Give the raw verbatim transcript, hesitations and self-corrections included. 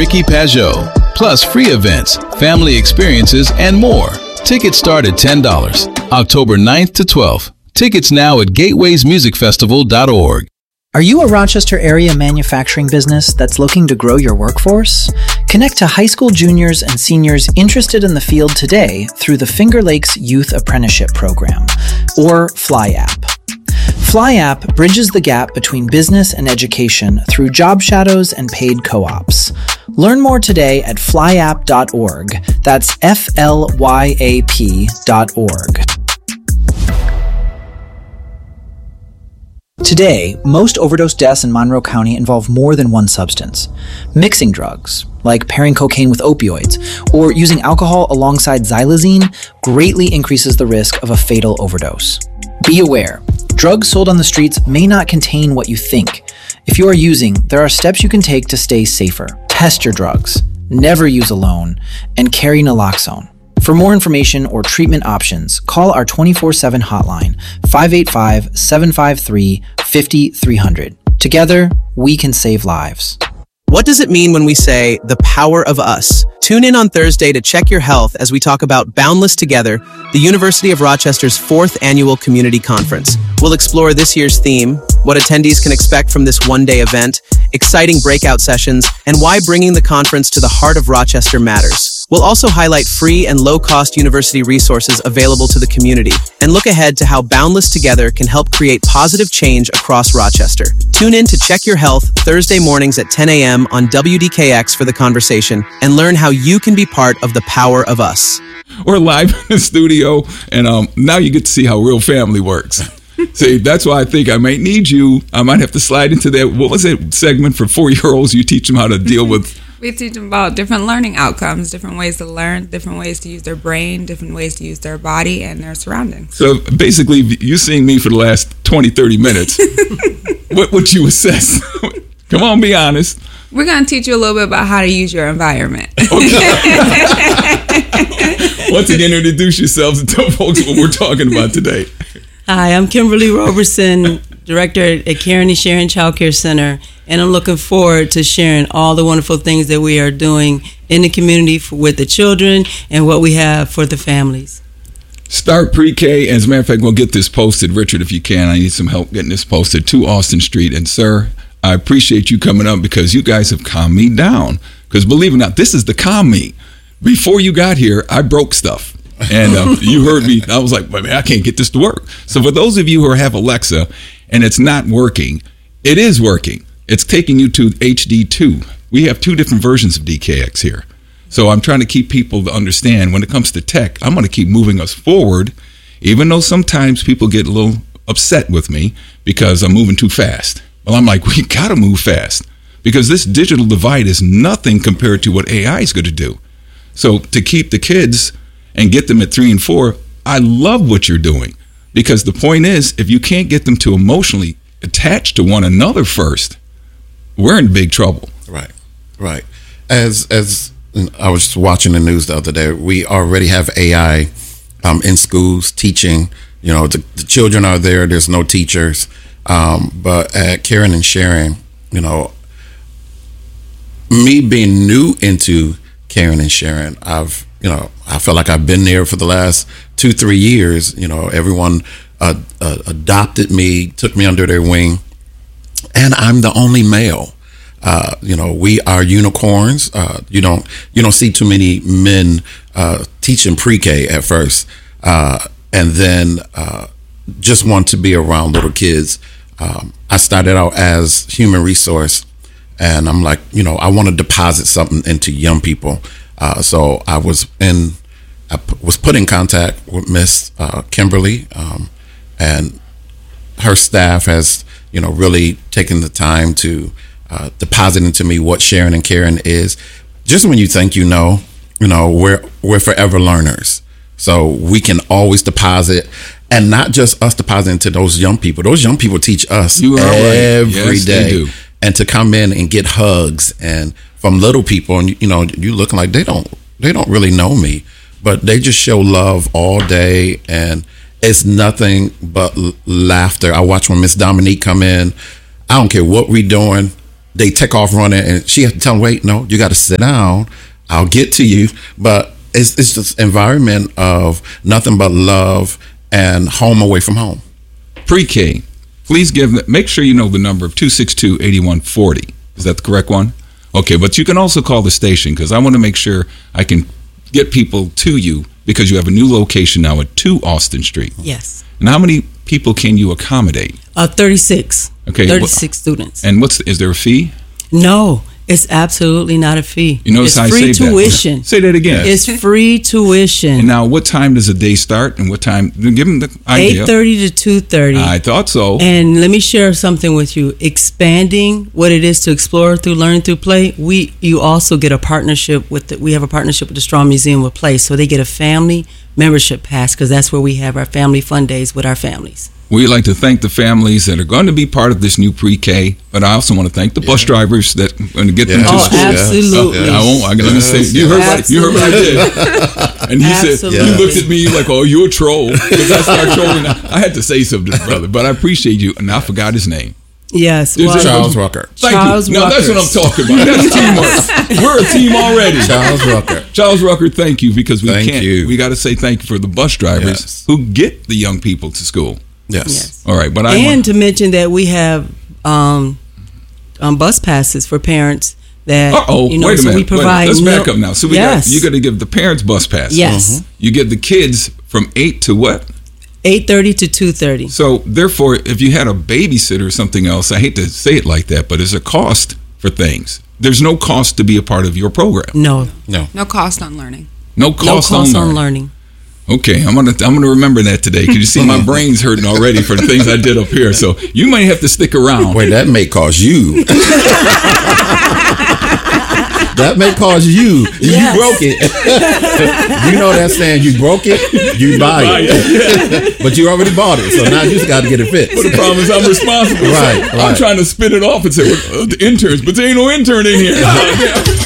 Ricky Pajot. Plus free events, family experiences, and more. Tickets start at ten dollars. October ninth to twelfth. Tickets now at gateways music festival dot org. Are you a Rochester area manufacturing business that's looking to grow your workforce? Connect to high school juniors and seniors interested in the field today through the Finger Lakes Youth Apprenticeship Program, or FlyApp. FlyApp bridges the gap between business and education through job shadows and paid co-ops. Learn more today at flyapp dot org. That's F L Y A P dot org. Today, most overdose deaths in Monroe County involve more than one substance. Mixing drugs, like pairing cocaine with opioids, or using alcohol alongside xylazine, greatly increases the risk of a fatal overdose. Be aware, drugs sold on the streets may not contain what you think. If you are using, there are steps you can take to stay safer. Test your drugs, never use alone, and carry naloxone. For more information or treatment options, call our twenty-four seven hotline, five eight five, seven five three, five three zero zero. Together, we can save lives. What does it mean when we say the power of us? Tune in on Thursday to check your health as we talk about Boundless Together, the University of Rochester's fourth annual community conference. We'll explore this year's theme, what attendees can expect from this one-day event, exciting breakout sessions, and why bringing the conference to the heart of Rochester matters. We'll also highlight free and low-cost university resources available to the community and look ahead to how Boundless Together can help create positive change across Rochester. Tune in to Check Your Health Thursday mornings at ten a.m. on W D K X for the conversation and learn how you can be part of the power of us. We're live in the studio, and um, now you get to see how real family works. See, that's why I think I might need you. I might have to slide into that, what was it, segment for four-year-olds? You teach them how to deal with... We teach them about different learning outcomes, different ways to learn, different ways to use their brain, different ways to use their body and their surroundings. So basically, you've seen me for the last twenty, thirty minutes. What would you assess? Come on, be honest. We're going to teach you a little bit about how to use your environment. Okay. Once again, introduce yourselves and tell folks what we're talking about today. Hi, I'm Kimberly Roberson, Director at Karen and Sharon Child Care Center, and I'm looking forward to sharing all the wonderful things that we are doing in the community for, with the children and what we have for the families. Start Pre-K. As a matter of fact, we'll get this posted. Richard, if you can, I need some help getting this posted to Austin Street. And sir, I appreciate you coming up because you guys have calmed me down. Because believe it or not, this is the calm me. Before you got here, I broke stuff. And um, you heard me. I was like, man, I can't get this to work. So for those of you who have Alexa and it's not working, it is working. It's taking you to H D two. We have two different versions of D K X here. So I'm trying to keep people to understand when it comes to tech, I'm going to keep moving us forward, even though sometimes people get a little upset with me because I'm moving too fast. Well, I'm like, we got to move fast because this digital divide is nothing compared to what A I is going to do. So to keep the kids and get them at three and four, I love what you're doing because the point is, if you can't get them to emotionally attach to one another first, we're in big trouble. Right, right. As as I was watching the news the other day, we already have A I um, in schools teaching. You know, the, the children are there. There's no teachers. Um, but at Karen and Sharon, you know, me being new into Karen and Sharon, I've, you know, I feel like I've been there for the last two, three years. You know, everyone uh, uh, adopted me, took me under their wing, and I'm the only male. Uh, you know, we are unicorns. Uh, you don't you don't see too many men uh, teaching pre-K at first, uh, and then uh, just want to be around little kids. Um, I started out as human resource, and I'm like, you know, I want to deposit something into young people. Uh, so I was in, I p- was put in contact with Miss uh, Kimberly, um, and her staff has, you know, really taken the time to uh, deposit into me what Sharon and Karen is. Just when you think you know, you know, we're we're forever learners. So we can always deposit, and not just us depositing into those young people. Those young people teach us you are every right. Yes, day. they do. And to come in and get hugs and from little people, and you know, you looking like they don't they don't really know me, but they just show love all day, and it's nothing but l- laughter. I watch when Miss Dominique come in. I don't care what we doing. they take off running, and she has to tell them, wait, no, you got to sit down. I'll get to you. But it's, it's this environment of nothing but love and home away from home. Pre-K, please give, make sure you know the number of two six two, eight one four zero. Is that the correct one? Okay, but you can also call the station because I want to make sure I can get people to you because you have a new location now at two Austin Street. Yes. And how many people can you accommodate? Uh, thirty-six. Okay. thirty-six wh- students. And what's is there a fee? No, it's absolutely not a fee. You notice it's how I free say tuition. That. Say that again. It's free tuition. And now, what time does the day start, and what time? Give them the idea. eight thirty to two thirty. I thought so. And let me share something with you. Expanding what it is to explore through learning through play. We you also get a partnership with. The, we have a partnership with the Strong Museum of Play, so they get a family membership pass because that's where we have our family fun days with our families. We'd like to thank the families that are going to be part of this new pre-K, but I also want to thank the bus Yeah. drivers that are going to get them Yeah. to Oh, school. absolutely. Uh, I won't. I'm going to say you heard. What, you heard what I did. And he said Absolutely. he looked at me like, "Oh, you're a troll." Because I started trolling. I had to say something to the brother, but I appreciate you, and I forgot his name. Yes. There's well, a- Charles Rucker. Thank Charles you. Now that's what I'm Rucker. talking about. That's teamwork. We're a team already. Charles Rucker. Charles Rucker, thank you because we Thank can't. you. We got to say thank you for the bus drivers Yes. who get the young people to school. Yes. Yes. All right, but I And want, to mention that we have um, um, bus passes for parents that Uh-oh, you know. wait a so minute. we provide. Wait, let's no- back up now. So we yes. got you got to give the parents bus passes. Yes. You get the kids from eight to what? eight thirty to two thirty. So therefore, if you had a babysitter or something else, I hate to say it like that, but there's a cost for things. There's no cost to be a part of your program. No, No. No cost on learning. No no cost, cost on, on learning. learning. Okay, I'm gonna I'm gonna remember that today because you see my brain's hurting already for the things I did up here. So you might have to stick around. Wait, that may cost you. That may cost you. If Yes. you broke it. You know that saying, you broke it, you buy it. But you already bought it, so now you just got to get it fixed. But the problem is I'm responsible. So Right, I'm right. trying to spit it off and say, well, uh, the interns, but there ain't no intern in here.